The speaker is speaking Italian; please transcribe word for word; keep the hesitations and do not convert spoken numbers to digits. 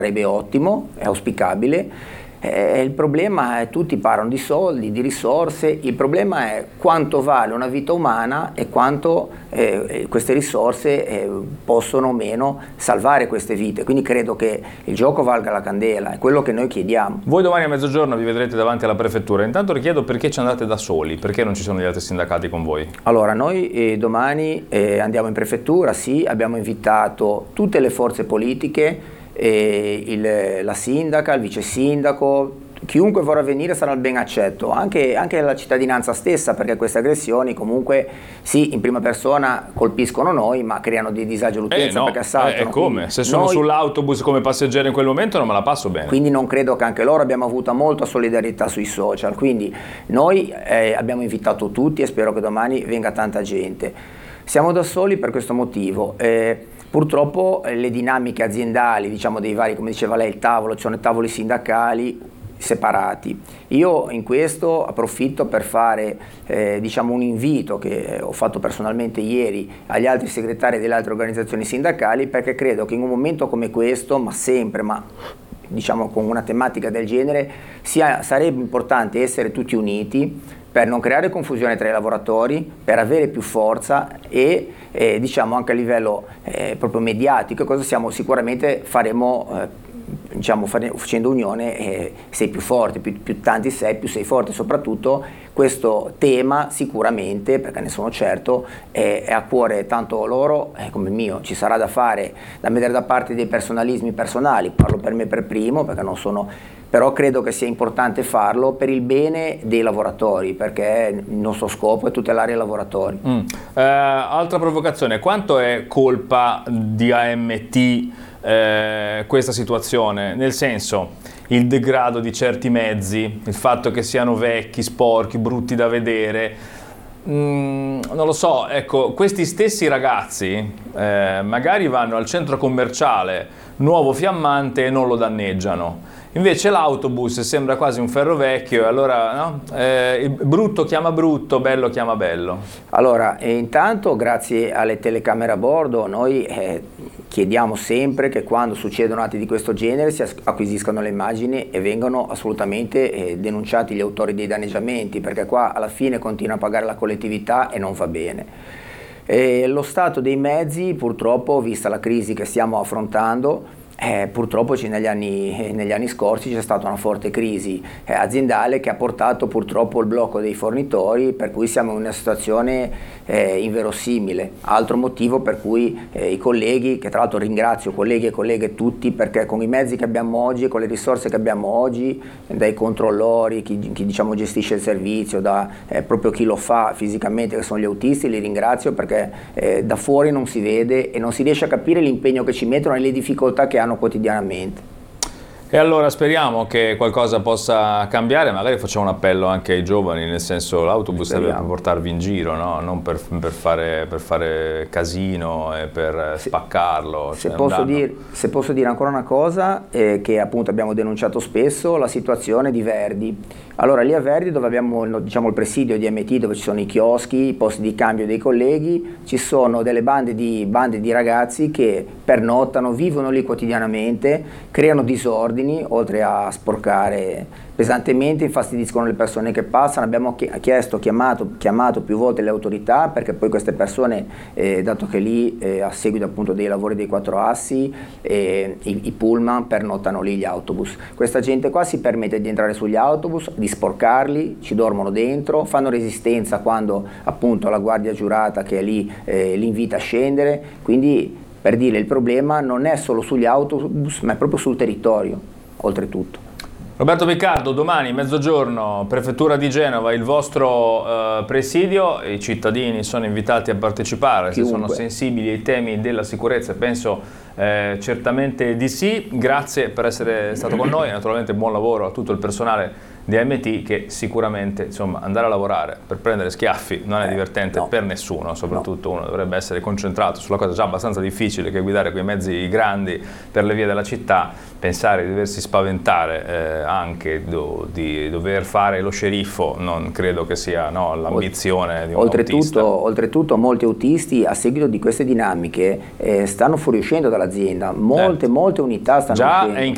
sarebbe ottimo, è auspicabile. Eh, il problema è tutti parlano di soldi, di risorse, il problema è quanto vale una vita umana e quanto eh, queste risorse eh, possono o meno salvare queste vite, quindi credo che il gioco valga la candela, è quello che noi chiediamo. Voi domani a mezzogiorno vi vedrete davanti alla prefettura, intanto richiedo perché ci andate da soli, perché non ci sono gli altri sindacati con voi? Allora noi eh, domani eh, andiamo in prefettura, sì, abbiamo invitato tutte le forze politiche, E il, la sindaca, il vice sindaco, chiunque vorrà venire sarà ben accetto, anche, anche la cittadinanza stessa, perché queste aggressioni comunque sì, in prima persona colpiscono noi, ma creano di disagio all'utenza, eh no, perché assaltano. Eh, come? Se sono noi, sull'autobus come passeggero in quel momento non me la passo bene. Quindi non credo che anche loro abbiamo avuto molta solidarietà sui social, quindi noi eh, abbiamo invitato tutti e spero che domani venga tanta gente. Siamo da soli per questo motivo. Eh, Purtroppo le dinamiche aziendali, diciamo dei vari, come diceva lei, il tavolo, ci sono i tavoli sindacali separati. Io in questo approfitto per fare eh, diciamo un invito che ho fatto personalmente ieri agli altri segretari delle altre organizzazioni sindacali, perché credo che in un momento come questo, ma sempre, ma diciamo con una tematica del genere, sia, sarebbe importante essere tutti uniti per non creare confusione tra i lavoratori, per avere più forza e eh, diciamo anche a livello eh, proprio mediatico, cosa siamo sicuramente faremo eh, diciamo fare, facendo unione eh, sei più forte, più, più tanti sei, più sei forte. Soprattutto questo tema sicuramente, perché ne sono certo, è, è a cuore tanto loro eh, come il mio. Ci sarà da fare, da mettere da parte dei personalismi personali, parlo per me per primo perché non sono, però credo che sia importante farlo per il bene dei lavoratori, perché il nostro scopo è tutelare i lavoratori. Mm. Eh, altra provocazione, quanto è colpa di A M T eh, questa situazione? Nel senso, il degrado di certi mezzi, il fatto che siano vecchi, sporchi, brutti da vedere, mm, non lo so, ecco, questi stessi ragazzi eh, magari vanno al centro commerciale nuovo fiammante e non lo danneggiano. Invece l'autobus sembra quasi un ferro vecchio e allora no? eh, brutto chiama brutto, bello chiama bello. Allora, eh, intanto grazie alle telecamere a bordo noi eh, chiediamo sempre che quando succedono atti di questo genere si acquisiscano le immagini e vengano assolutamente eh, denunciati gli autori dei danneggiamenti, perché qua alla fine continua a pagare la collettività e non va bene. E lo stato dei mezzi, purtroppo, vista la crisi che stiamo affrontando, Eh, purtroppo negli anni, eh, negli anni scorsi c'è stata una forte crisi eh, aziendale che ha portato purtroppo il blocco dei fornitori, per cui siamo in una situazione eh, inverosimile. Altro motivo per cui eh, i colleghi, che tra l'altro ringrazio colleghi e colleghe tutti, perché con i mezzi che abbiamo oggi e con le risorse che abbiamo oggi, dai controllori, chi, chi diciamo gestisce il servizio, da eh, proprio chi lo fa fisicamente, che sono gli autisti, li ringrazio perché eh, da fuori non si vede e non si riesce a capire l'impegno che ci mettono e le difficoltà che hanno quotidianamente. E allora speriamo che qualcosa possa cambiare, magari facciamo un appello anche ai giovani, nel senso l'autobus serve per portarvi in giro, no? Non per, per, fare, per fare casino e per se, spaccarlo. Se, cioè posso dire, se posso dire ancora una cosa, eh, che appunto abbiamo denunciato spesso, la situazione di Verdi. Allora lì a Verdi, dove abbiamo diciamo, il presidio di A M T, dove ci sono i chioschi, i posti di cambio dei colleghi, ci sono delle bande di, bande di ragazzi che pernottano, vivono lì quotidianamente, creano disordini, oltre a sporcare pesantemente, infastidiscono le persone che passano. Abbiamo chiesto, chiamato, chiamato più volte le autorità, perché poi queste persone, eh, dato che lì eh, a seguito appunto dei lavori dei quattro assi, eh, i, i pullman pernottano lì gli autobus. Questa gente qua si permette di entrare sugli autobus, di sporcarli, ci dormono dentro, fanno resistenza quando appunto la guardia giurata che è lì eh, li invita a scendere. Quindi, per dire, il problema non è solo sugli autobus, ma è proprio sul territorio, oltretutto. Roberto Piccardo, domani mezzogiorno, Prefettura di Genova, il vostro uh, presidio, i cittadini sono invitati a partecipare, Chiunque. Se sono sensibili ai temi della sicurezza, penso eh, certamente di sì. Grazie per essere stato con noi, naturalmente buon lavoro a tutto il personale di A M T, che sicuramente insomma andare a lavorare per prendere schiaffi non è divertente eh, no. per nessuno, soprattutto no. Uno dovrebbe essere concentrato sulla cosa già abbastanza difficile che è guidare quei mezzi grandi per le vie della città. Pensare di doversi spaventare eh, anche do, di dover fare lo sceriffo non credo che sia no, l'ambizione di un oltretutto, autista. Oltretutto molti autisti a seguito di queste dinamiche eh, stanno fuoriuscendo dall'azienda, molte, certo. molte unità stanno già uscendo. è in